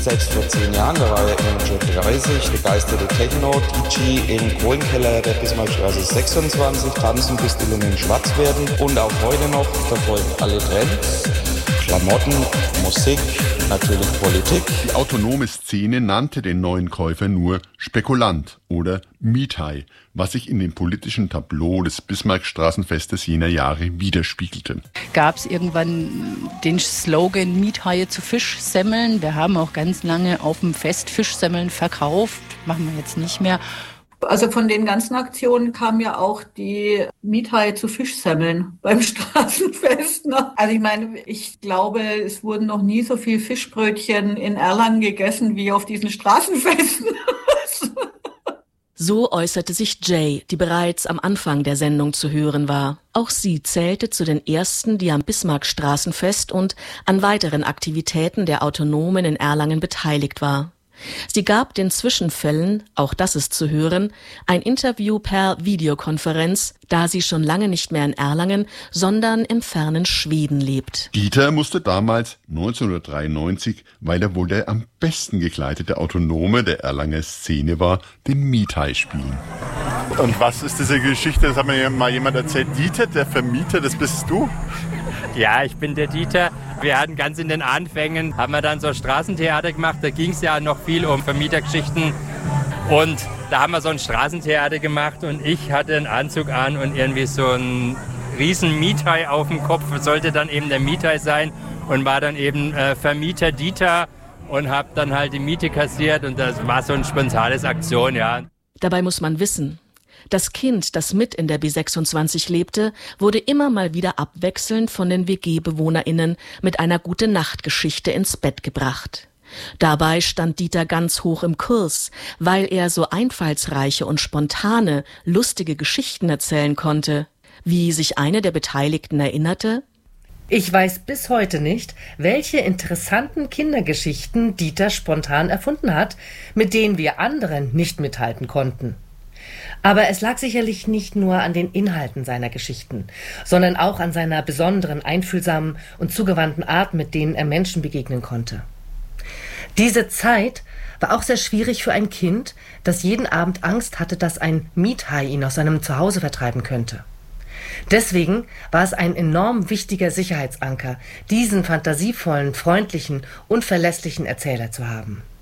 Selbst vor 10 Jahren, da war er immerhin schon 30, begeisterte Techno-DJ im Kohlenkeller der Bismarckstraße 26, tanzen bis die Lungen schwarz werden. Und auch heute noch verfolgen alle Trends, Klamotten, Musik, natürlich Politik. Die autonome Szene nannte den neuen Käufer nur Spekulant oder Miethai, was sich in dem politischen Tableau des Bismarckstraßenfestes jener Jahre widerspiegelte. Gab es irgendwann den Slogan Miethaie zu Fischsemmeln. Wir haben auch ganz lange auf dem Fest Fischsemmeln verkauft, machen wir jetzt nicht mehr. Also von den ganzen Aktionen kam ja auch die Miethaie zu Fischsemmeln beim Straßenfest. Ne? Also ich meine, ich glaube, es wurden noch nie so viel Fischbrötchen in Erlangen gegessen wie auf diesen Straßenfesten. So äußerte sich Jay, die bereits am Anfang der Sendung zu hören war. Auch sie zählte zu den ersten, die am Bismarckstraßenfest und an weiteren Aktivitäten der Autonomen in Erlangen beteiligt war. Sie gab den Zwischenfällen, auch das ist zu hören, ein Interview per Videokonferenz, da sie schon lange nicht mehr in Erlangen, sondern im fernen Schweden lebt. Dieter musste damals 1993, weil er wohl der am besten gekleidete Autonome der Erlanger Szene war, den Miethai spielen. Und was ist diese Geschichte? Das hat mir mal jemand erzählt. Dieter, der Vermieter, das bist du? Ja, ich bin der Dieter. Wir hatten ganz in den Anfängen, haben wir dann so Straßentheater gemacht. Da ging es ja noch viel um Vermietergeschichten. Und da haben wir so ein Straßentheater gemacht und ich hatte einen Anzug an und irgendwie so ein riesen Miethai auf dem Kopf. Sollte dann eben der Miethai sein und war dann eben Vermieter Dieter und habe dann halt die Miete kassiert und das war so eine spontane Aktion, ja. Dabei muss man wissen, das Kind, das mit in der B26 lebte, wurde immer mal wieder abwechselnd von den WG-BewohnerInnen mit einer Gute-Nacht-Geschichte ins Bett gebracht. Dabei stand Dieter ganz hoch im Kurs, weil er so einfallsreiche und spontane, lustige Geschichten erzählen konnte. Wie sich eine der Beteiligten erinnerte: Ich weiß bis heute nicht, welche interessanten Kindergeschichten Dieter spontan erfunden hat, mit denen wir anderen nicht mithalten konnten. Aber es lag sicherlich nicht nur an den Inhalten seiner Geschichten, sondern auch an seiner besonderen, einfühlsamen und zugewandten Art, mit denen er Menschen begegnen konnte. Diese Zeit war auch sehr schwierig für ein Kind, das jeden Abend Angst hatte, dass ein Miethai ihn aus seinem Zuhause vertreiben könnte. Deswegen war es ein enorm wichtiger Sicherheitsanker, diesen fantasievollen, freundlichen und verlässlichen Erzähler zu haben.